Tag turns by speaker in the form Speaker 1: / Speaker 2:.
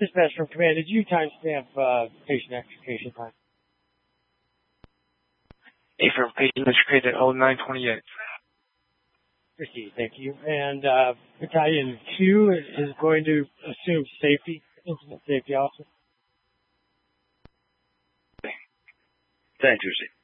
Speaker 1: Dispatch from command, did you timestamp patient extrication time?
Speaker 2: Affirm, patient extricated at 0928.
Speaker 1: Proceed, thank you. And Battalion Q is going to assume safety, incident safety officer.
Speaker 3: Thank you, sir.